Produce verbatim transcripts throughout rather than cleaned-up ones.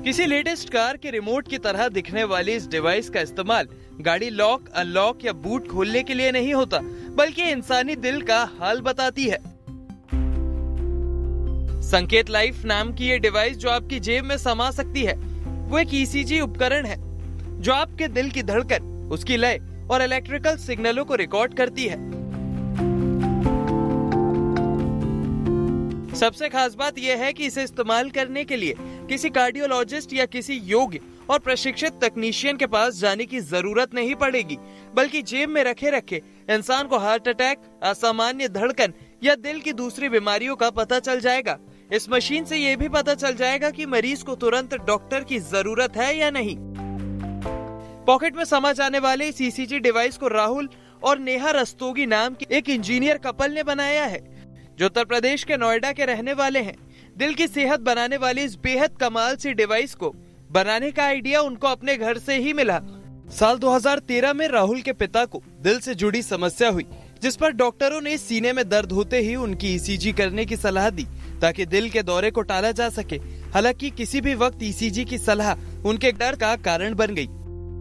किसी latest car के remote की तरह दिखने वाली इस डिवाइस का इस्तेमाल गाड़ी लॉक, अनलॉक या बूट खोलने के लिए नहीं होता, बल्कि इंसानी दिल का हाल बताती है। संकेत लाइफ नाम की ये डिवाइस जो आपकी जेब में समा सकती है, वो एक ईसीजी उपकरण है जो आपके दिल की धड़कन, उसकी लय और इलेक्ट्रिकल सिग्नलों को रिकॉर्ड करती है। सबसे खास बात यह है कि इसे इस्तेमाल करने के लिए किसी कार्डियोलॉजिस्ट या किसी योग्य और प्रशिक्षित तकनीशियन के पास जाने की जरूरत नहीं पड़ेगी, बल्कि जेब में रखे रखे इंसान को हार्ट अटैक, असामान्य धड़कन या दिल की दूसरी बीमारियों का पता चल जाएगा। इस मशीन से ये भी पता चल जाएगा कि मरीज को तुरंत डॉक्टर की जरूरत है या नहीं। पॉकेट में समा जाने वाले इस ईसीजी डिवाइस को राहुल और नेहा रस्तोगी नाम के एक इंजीनियर कपल ने बनाया है, जो उत्तर प्रदेश के नोएडा के रहने वाले हैं। दिल की सेहत बनाने वाली इस बेहद कमाल सी डिवाइस को बनाने का आइडिया उनको अपने घर से ही मिला। साल दो हज़ार तेरह में राहुल के पिता को दिल से जुड़ी समस्या हुई, जिस पर डॉक्टरों ने सीने में दर्द होते ही उनकी ईसीजी करने की सलाह दी ताकि दिल के दौरे को टाला जा सके। हालांकि किसी भी वक्त ईसीजी की सलाह उनके डर का कारण बन गई।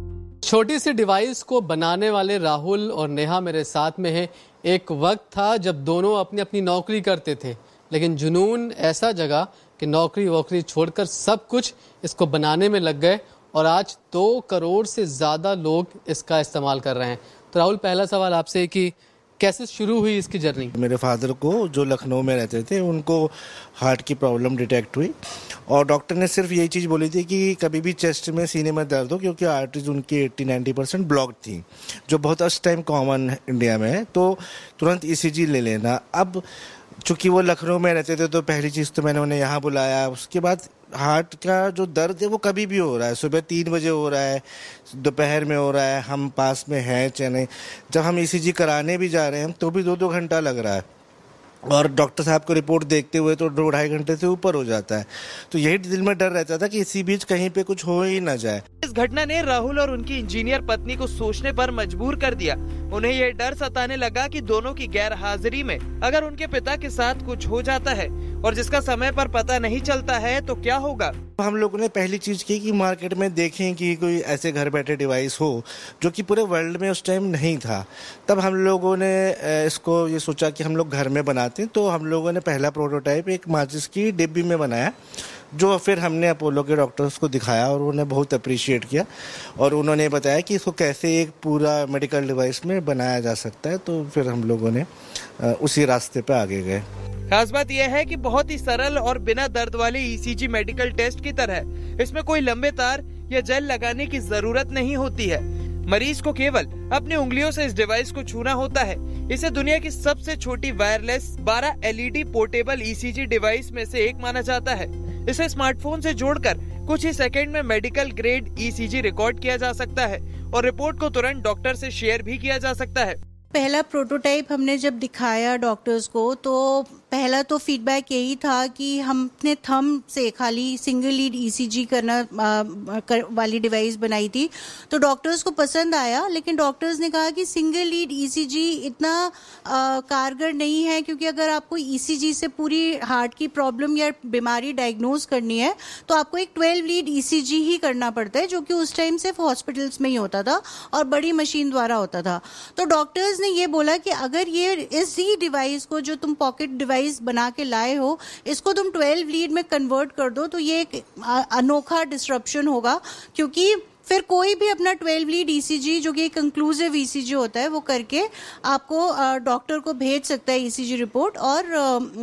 छोटी सी डिवाइस को बनाने वाले राहुल और नेहा मेरे साथ में है। एक वक्त था जब दोनों अपनी अपनी नौकरी करते थे, लेकिन जुनून ऐसा जगह कि नौकरी वोकरी छोड़कर सब कुछ इसको बनाने में लग गए और आज दो करोड़ से ज़्यादा लोग इसका इस्तेमाल कर रहे हैं। तो राहुल, पहला सवाल आपसे कि कैसे शुरू हुई इसकी जर्नी? मेरे फादर को, जो लखनऊ में रहते थे, उनको हार्ट की प्रॉब्लम डिटेक्ट हुई और डॉक्टर ने सिर्फ यही चीज़ बोली थी कि कभी भी चेस्ट में, सीने में दर्द हो, क्योंकि आर्टरीज उनकी अस्सी नब्बे परसेंट ब्लॉक थी, जो बहुत उस टाइम कॉमन इंडिया में है, तो तुरंत ईसीजी ले लेना। अब चूँकि वो लखनऊ में रहते थे तो पहली चीज़ तो मैंने उन्हें यहाँ बुलाया। उसके बाद हार्ट का जो दर्द है वो कभी भी हो रहा है, सुबह तीन बजे हो रहा है, दोपहर में हो रहा है, हम पास में हैं चाहे नहीं। जब हम ईसीजी कराने भी जा रहे हैं तो भी दो दो घंटा लग रहा है और डॉक्टर साहब को रिपोर्ट देखते हुए तो दो ढाई घंटे से ऊपर हो जाता है। तो यही दिल में डर रहता था कि इसी बीच कहीं पे कुछ हो ही ना जाए। इस घटना ने राहुल और उनकी इंजीनियर पत्नी को सोचने पर मजबूर कर दिया। उन्हें यह डर सताने लगा कि दोनों की गैर हाजिरी में अगर उनके पिता के साथ कुछ हो जाता है और जिसका समय पर पता नहीं चलता है तो क्या होगा। हम लोगों ने पहली चीज की कि मार्केट में देखें कि कोई ऐसे घर बैठे डिवाइस हो जो कि पूरे वर्ल्ड में उस टाइम नहीं था। तब हम लोगों ने इसको ये सोचा कि हम लोग घर में बनाते हैं, तो हम लोगों ने पहला प्रोटोटाइप एक माचिस की डिब्बी में बनाया, जो फिर हमने अपोलो के डॉक्टर्स को दिखाया और उन्होंने बहुत अप्रिशिएट किया और उन्होंने बताया कि इसको कैसे एक पूरा मेडिकल डिवाइस में बनाया जा सकता है। तो फिर हम लोगों ने उसी रास्ते पे आगे गए। खास बात यह है कि बहुत ही सरल और बिना दर्द वाले ईसीजी मेडिकल टेस्ट की तरह इसमें कोई लंबे तार या जेल लगाने की जरूरत नहीं होती है। मरीज को केवल अपनी उंगलियों से इस डिवाइस को छूना होता है। इसे दुनिया की सबसे छोटी वायरलेस बारह एलईडी पोर्टेबल ईसीजी डिवाइस में से एक माना जाता है। इसे स्मार्टफोन से जोड़कर कुछ ही सेकंड में मेडिकल ग्रेड ईसीजी रिकॉर्ड किया जा सकता है और रिपोर्ट को तुरंत डॉक्टर से शेयर भी किया जा सकता है। पहला प्रोटोटाइप हमने जब दिखाया डॉक्टर्स को, तो पहला तो फीडबैक यही था कि हम अपने थंब से खाली सिंगल लीड ईसीजी करना आ, कर, वाली डिवाइस बनाई थी, तो डॉक्टर्स को पसंद आया। लेकिन डॉक्टर्स ने कहा कि सिंगल लीड ईसीजी इतना आ, कारगर नहीं है, क्योंकि अगर आपको ईसीजी से पूरी हार्ट की प्रॉब्लम या बीमारी डायग्नोज करनी है तो आपको एक ट्वेल्व लीड ईसीजी ही करना पड़ता है, जो कि उस टाइम सिर्फ हॉस्पिटल्स में ही होता था और बड़ी मशीन द्वारा होता था। तो डॉक्टर्स ने ये बोला कि अगर ये इसी डिवाइस को जो तुम पॉकेट डिवाइस बना के लाए हो, इसको तुम ट्वेल्व लीड में कन्वर्ट कर दो, तो ये एक अनोखा डिस्ट्रप्शन होगा, क्योंकि फिर कोई भी अपना ट्वेल्व लीड ईसीजी, जो कि एक कंक्लूसिव ईसीजी होता है, वो करके आपको डॉक्टर को भेज सकता है ईसीजी रिपोर्ट और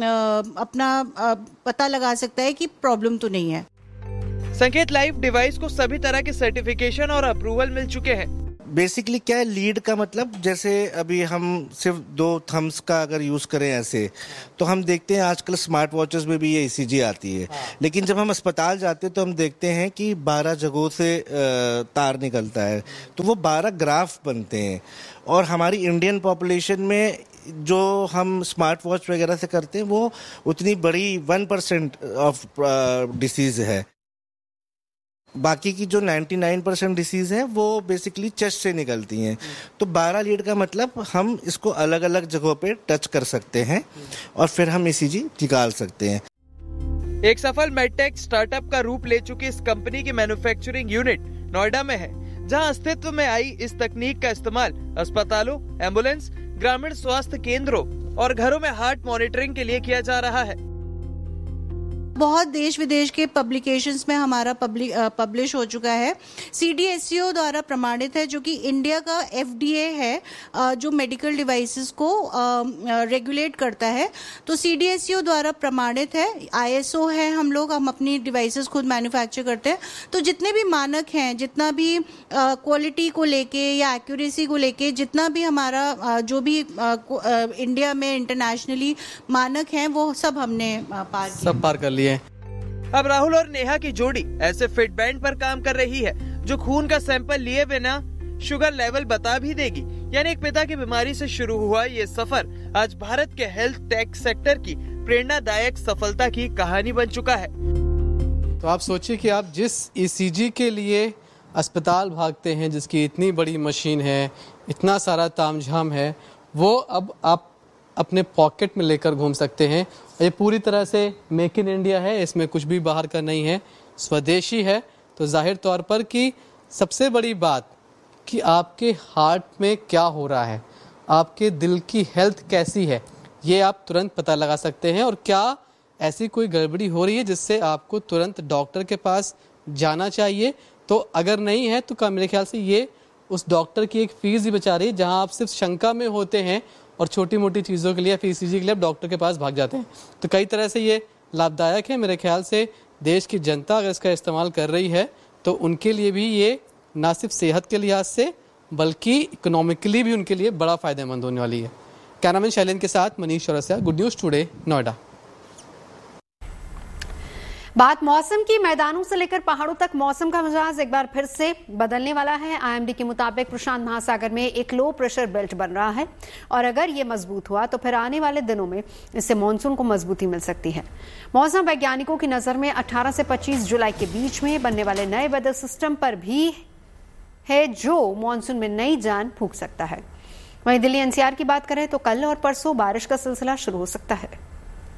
अपना पता लगा सकता है कि प्रॉब्लम तो नहीं है। संकेत लाइफ डिवाइस को सभी तरह के सर्टिफिकेशन और अप्रूवल मिल चुके हैं। बेसिकली क्या है लीड का मतलब, जैसे अभी हम सिर्फ दो थम्स का अगर यूज करें ऐसे, तो हम देखते हैं आजकल स्मार्ट वॉचेस में भी ये ईसीजी आती है। हाँ। लेकिन जब हम अस्पताल जाते हैं तो हम देखते हैं कि बारह जगहों से तार निकलता है, तो वो बारह ग्राफ बनते हैं। और हमारी इंडियन पॉपुलेशन में जो हम स्मार्ट वॉच वगैरह से करते हैं वो उतनी बड़ी वन परसेंट ऑफ डिसीज है। बाकी की जो निन्यानवे परसेंट डिसीज है वो बेसिकली चेस्ट से निकलती हैं। तो बारह लीड का मतलब हम इसको अलग अलग जगहों पे टच कर सकते हैं और फिर हम ईसीजी निकाल सकते हैं। एक सफल मेडटेक स्टार्टअप का रूप ले चुकी इस कंपनी की मैन्युफैक्चरिंग यूनिट नोएडा में है, जहां अस्तित्व में आई इस तकनीक का इस्तेमाल अस्पतालों, एम्बुलेंस, ग्रामीण स्वास्थ्य केंद्रों और घरों में हार्ट मॉनिटरिंग के लिए किया जा रहा है। बहुत देश विदेश के पब्लिकेशंस में हमारा पब्लिक पब्लिश हो चुका है। सीडीएससीओ द्वारा प्रमाणित है, जो कि इंडिया का एफडीए है जो मेडिकल डिवाइसेस को रेगुलेट करता है। तो सीडीएससीओ द्वारा प्रमाणित है, आईएसओ है, हम लोग हम अपनी डिवाइसेस खुद मैन्युफैक्चर करते हैं। तो जितने भी मानक हैं, जितना भी क्वालिटी को लेके या एक्यूरेसी को लेके जितना भी हमारा आ, जो भी आ, आ, इंडिया में इंटरनेशनली मानक हैं, वो सब हमने पार सब पार कर लिए। अब राहुल और नेहा की जोड़ी ऐसे फिट बैंड पर काम कर रही है जो खून का सैंपल लिए बिना शुगर लेवल बता भी देगी। यानी एक पिता की बीमारी से शुरू हुआ ये सफर आज भारत के हेल्थ टेक सेक्टर की प्रेरणादायक सफलता की कहानी बन चुका है। तो आप सोचिए कि आप जिस ईसीजी के लिए अस्पताल भागते हैं, जिसकी इतनी बड़ी मशीन है, इतना सारा तामझाम है, वो अब आप अपने पॉकेट में लेकर घूम सकते हैं। ये पूरी तरह से मेक इन इंडिया है, इसमें कुछ भी बाहर का नहीं है, स्वदेशी है। तो जाहिर तौर पर कि सबसे बड़ी बात कि आपके हार्ट में क्या हो रहा है, आपके दिल की हेल्थ कैसी है, ये आप तुरंत पता लगा सकते हैं। और क्या ऐसी कोई गड़बड़ी हो रही है जिससे आपको तुरंत डॉक्टर के पास जाना चाहिए। तो अगर नहीं है तो मेरे ख्याल से ये उस डॉक्टर की एक फीस ही बचा रही है, जहां आप सिर्फ शंका में होते हैं और छोटी मोटी चीज़ों के लिए, ईसीजी के लिए आप डॉक्टर के पास भाग जाते हैं। तो कई तरह से ये लाभदायक है। मेरे ख्याल से देश की जनता अगर इसका इस्तेमाल कर रही है तो उनके लिए भी ये ना सिर्फ सेहत के लिहाज से बल्कि इकोनॉमिकली भी उनके लिए बड़ा फायदेमंद होने वाली है। कैमरामैन शैलेंद्र के साथ Manish Chaurasia, good news today, Noida. बात मौसम की, मैदानों से लेकर पहाड़ों तक मौसम का मिजाज एक बार फिर से बदलने वाला है। आईएमडी के मुताबिक प्रशांत महासागर में एक लो प्रेशर बेल्ट बन रहा है और अगर ये मजबूत हुआ तो फिर आने वाले दिनों में इससे मानसून को मजबूती मिल सकती है। मौसम वैज्ञानिकों की नजर में अठारह से पच्चीस जुलाई के बीच में बनने वाले नए वेदर सिस्टम पर भी है जो मानसून में नई जान फूंक सकता है। वहीं दिल्ली एनसीआर की बात करें तो कल और परसों बारिश का सिलसिला शुरू हो सकता है।